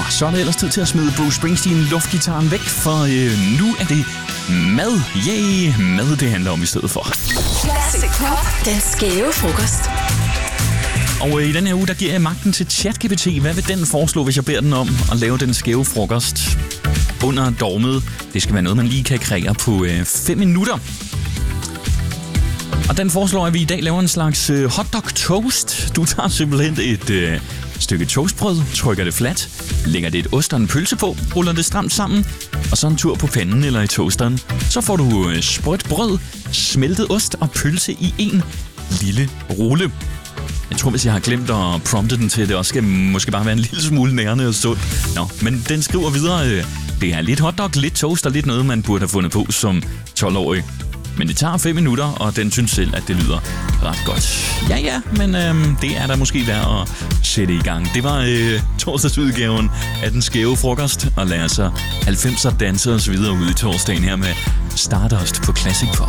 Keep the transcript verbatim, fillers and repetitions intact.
Og så er det ellers tid til at smide Bruce Springsteen luftgitaren væk, for øh, nu er det mad. Yay, mad det handler om i stedet for. Classic Pop, den skæve frokost. Og øh, i den her uge, der giver jeg magten til ChatGPT. Hvad vil den foreslå, hvis jeg beder den om at lave den skæve frokost under dogmet? Det skal være noget, man lige kan kreere på fem øh, minutter. Og den foreslår, at vi i dag laver en slags øh, hotdog toast. Du tager simpelthen et øh, stykke toastbrød, trykker det fladt, lægger det et ost og en pølse på, ruller det stramt sammen, og så en tur på panden eller i toasteren. Så får du øh, sprødt brød, smeltet ost og pølse i en lille rulle. Jeg tror, hvis jeg har glemt at prompte den til, det også skal måske bare være en lille smule nærende og sundt. Nå, men den skriver videre, øh, det er lidt hotdog, lidt toast og lidt noget, man burde have fundet på som tolv-årig. Men det tager fem minutter, og den synes selv, at det lyder ret godt. Ja, ja, men øhm, det er der måske værd at sætte i gang. Det var øh, torsdagsudgaven af den skæve frokost, og lad os halvfemser danse os videre ud i torsdagen her med Stardust på Classic Pop.